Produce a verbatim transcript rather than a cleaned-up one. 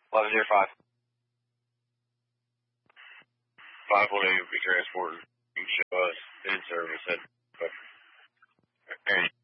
eleven zero five. five one eight will be transporting. You can show us in service at, and